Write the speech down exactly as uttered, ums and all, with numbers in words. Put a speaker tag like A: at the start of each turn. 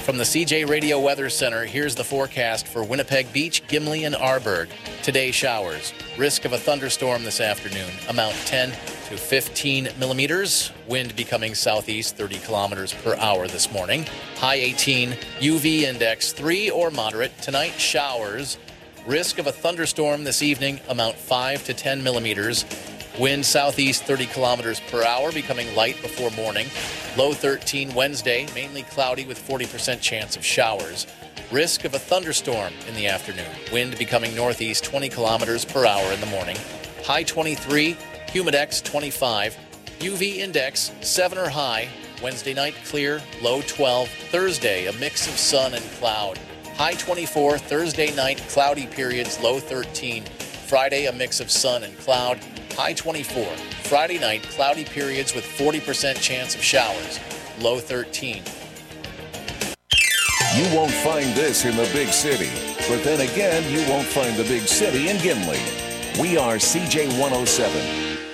A: From the C J Radio Weather Center, here's the forecast for Winnipeg Beach, Gimli, and Arborg. Today, showers. Risk of a thunderstorm this afternoon. Amount ten to fifteen millimeters. Wind becoming southeast thirty kilometers per hour this morning. High eighteen. U V index three or moderate. Tonight, showers. Risk of a thunderstorm this evening. Amount five to ten millimeters. Wind southeast thirty kilometers per hour, becoming light before morning. Low thirteen Wednesday, mainly cloudy with forty percent chance of showers. Risk of a thunderstorm in the afternoon. Wind becoming northeast twenty kilometers per hour in the morning. High twenty-three, humidex twenty-five, U V index seven or high. Wednesday night clear, low twelve. Thursday, a mix of sun and cloud. High twenty-four, Thursday night cloudy periods, low thirteen. Friday, a mix of sun and cloud. High twenty-four. Friday night, cloudy periods with forty percent chance of showers. Low thirteen.
B: You won't find this in the big city. But then again, you won't find the big city in Gimli. We are C J one oh seven.